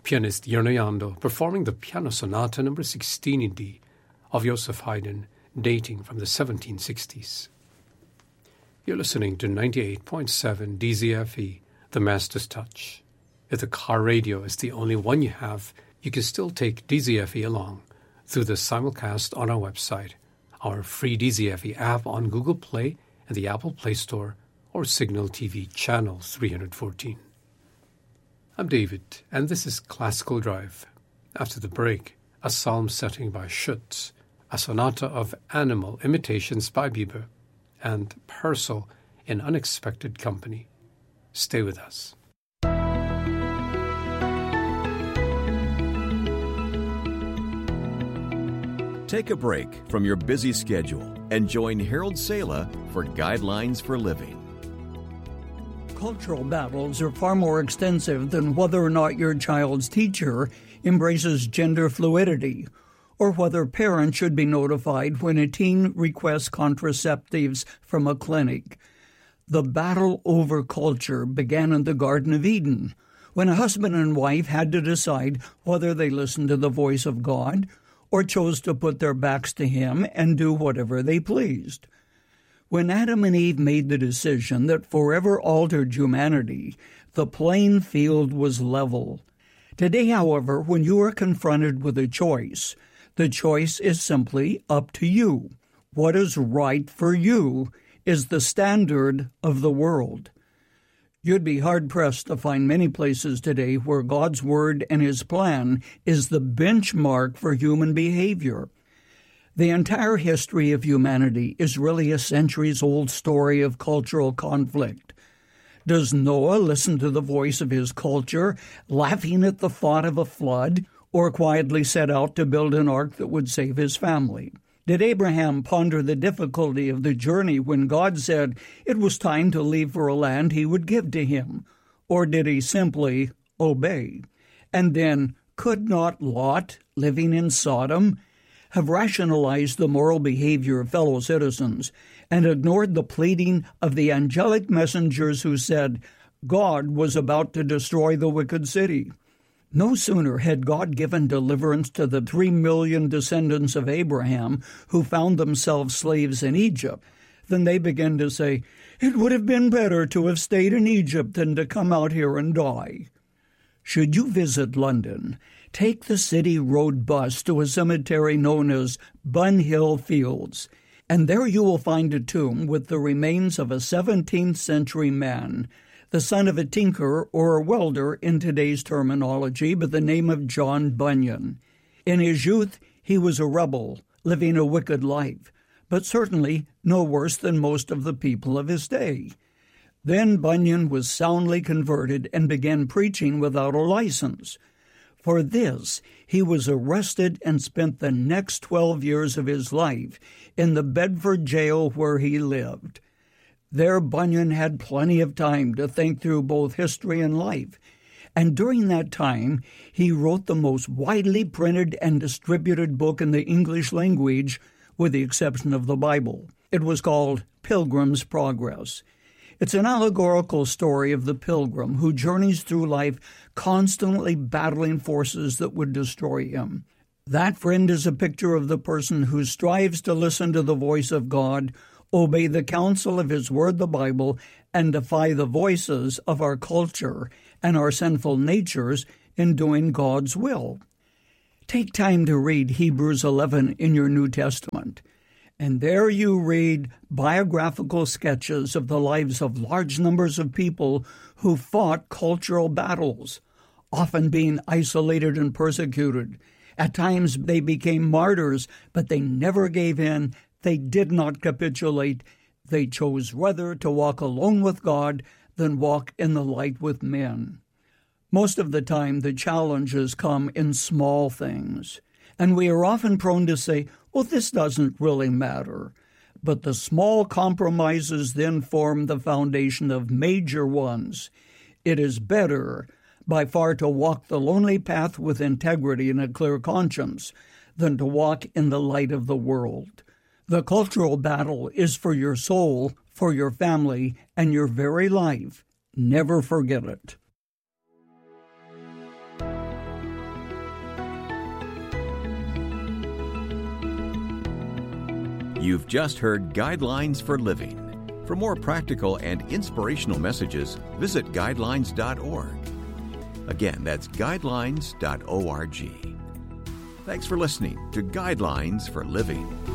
pianist Jerno Jando performing the Piano Sonata No. 16 in D of Joseph Haydn, dating from the 1760s. You're listening to 98.7 DZFE, The Master's Touch. If the car radio is the only one you have, you can still take DZFE along through the simulcast on our website, our free DZFE app on Google Play and the Apple Play Store, or Signal TV Channel 314. I'm David, and this is Classical Drive. After the break, a psalm setting by Schütz, a sonata of animal imitations by Bieber, and Purcell in Unexpected Company. Stay with us. Take a break from your busy schedule and join Harold Sala for Guidelines for Living. Cultural battles are far more extensive than whether or not your child's teacher embraces gender fluidity, or whether parents should be notified when a teen requests contraceptives from a clinic. The battle over culture began in the Garden of Eden, when a husband and wife had to decide whether they listened to the voice of God or chose to put their backs to him and do whatever they pleased. When Adam and Eve made the decision that forever altered humanity, the playing field was level. Today, however, when you are confronted with a choice, the choice is simply up to you. What is right for you is the standard of the world. You'd be hard-pressed to find many places today where God's Word and His plan is the benchmark for human behavior. The entire history of humanity is really a centuries-old story of cultural conflict. Does Noah listen to the voice of his culture, laughing at the thought of a flood, or quietly set out to build an ark that would save his family? Did Abraham ponder the difficulty of the journey when God said it was time to leave for a land he would give to him? Or did he simply obey? And then, could not Lot, living in Sodom, have rationalized the moral behavior of fellow citizens and ignored the pleading of the angelic messengers who said God was about to destroy the wicked city? No sooner had God given deliverance to the 3 million descendants of Abraham who found themselves slaves in Egypt than they began to say, it would have been better to have stayed in Egypt than to come out here and die. Should you visit London, take the City Road bus to a cemetery known as Bunhill Fields, and there you will find a tomb with the remains of a 17th century man, the son of a tinker or a welder in today's terminology, by the name of John Bunyan. In his youth, he was a rebel, living a wicked life, but certainly no worse than most of the people of his day. Then Bunyan was soundly converted and began preaching without a license. For this, he was arrested and spent the next 12 years of his life in the Bedford jail where he lived. There Bunyan had plenty of time to think through both history and life, and during that time he wrote the most widely printed and distributed book in the English language, with the exception of the Bible. It was called Pilgrim's Progress. It's an allegorical story of the pilgrim who journeys through life constantly battling forces that would destroy him. That, friend, is a picture of the person who strives to listen to the voice of God, obey the counsel of His Word, the Bible, and defy the voices of our culture and our sinful natures in doing God's will. Take time to read Hebrews 11 in your New Testament, and there you read biographical sketches of the lives of large numbers of people who fought cultural battles, often being isolated and persecuted. At times they became martyrs, but they never gave in. They did not capitulate. They chose rather to walk alone with God than walk in the light with men. Most of the time, the challenges come in small things, and we are often prone to say, well, this doesn't really matter. But the small compromises then form the foundation of major ones. It is better by far to walk the lonely path with integrity and a clear conscience than to walk in the light of the world. The cultural battle is for your soul, for your family, and your very life. Never forget it. You've just heard Guidelines for Living. For more practical and inspirational messages, visit guidelines.org. Again, that's guidelines.org. Thanks for listening to Guidelines for Living.